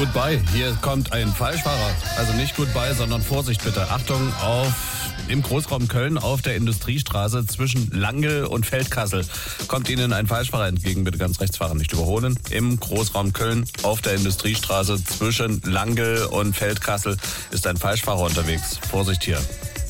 Goodbye. Hier kommt ein Falschfahrer. Also nicht Goodbye, sondern Vorsicht bitte. Achtung, im Großraum Köln auf der Industriestraße zwischen Langel und Feldkassel kommt Ihnen ein Falschfahrer entgegen. Bitte ganz rechts fahren, nicht überholen. Im Großraum Köln auf der Industriestraße zwischen Langel und Feldkassel ist ein Falschfahrer unterwegs. Vorsicht hier.